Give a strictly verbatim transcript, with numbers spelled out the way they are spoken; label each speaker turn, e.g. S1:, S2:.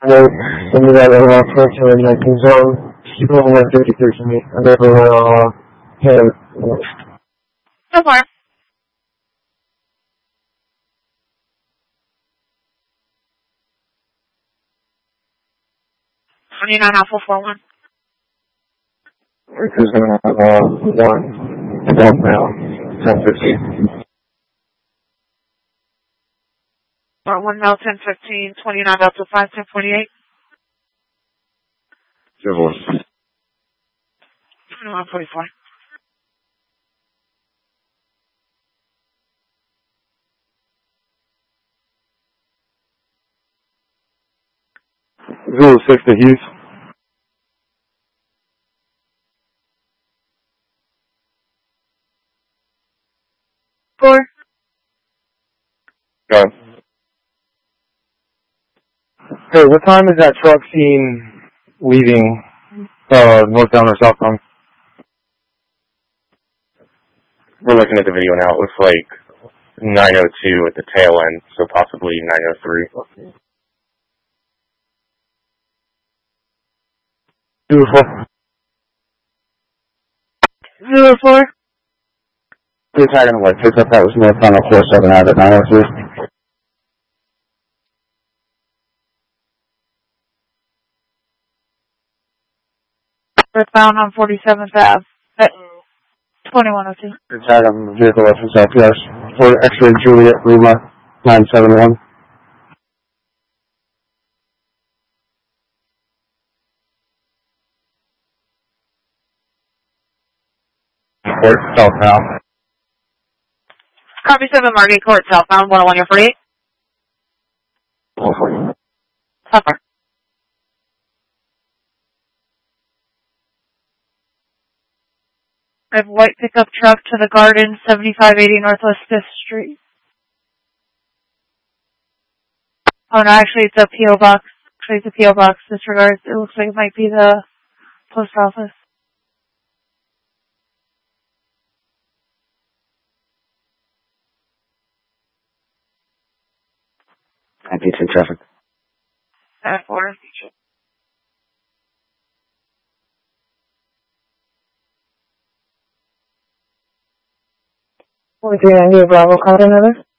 S1: Wait, send me that right now, to the nineteen zone. Keep over one fifty-three to me. I got the, uh, hand.
S2: So far. twenty-nine Alpha four one.
S1: This is gonna have, uh, one. One now. ten fifteen.
S2: Or one mile, ten fifteen, twenty-nine Delta five, ten forty-eight.
S1: Zero.
S2: twenty-one forty-four.
S1: Zero six to Hughes.
S2: Four.
S1: Go. Hey, what time is that truck seen leaving, uh, northbound or southbound? We're looking at the video now. It looks like nine oh two at the tail end, so possibly nine oh three. Beautiful.
S2: Zero four.
S1: Please tag on the way. Pick up that was northbound on four seven out at nine oh three.
S2: Northbound on forty-seventh Ave at twenty-one oh two.
S1: Please tag on the vehicle left from southwest. For X-ray Juliet Lima nine seven one. Court southbound.
S2: Copy seven Margate Court, southbound, one oh one, you're forty-eight. Suffer. I have white pickup truck to the Garden, seventy-five eighty Northwest fifth Street. Oh no, actually it's a P O box. Actually it's a P O box, disregard. It looks like it might be the post office.
S1: I beat in traffic.
S2: At four.
S1: forty-three ninety Bravo, call another.